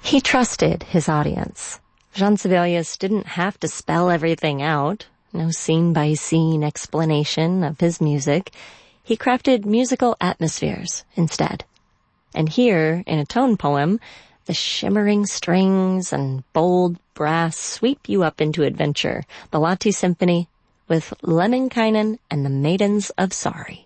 He trusted his audience. Jean Sibelius didn't have to spell everything out. No scene-by-scene explanation of his music. He crafted musical atmospheres instead. And here, in a tone poem, the shimmering strings and bold brass sweep you up into adventure. The Lahti Symphony with Lemminkainen and the Maidens of Sari.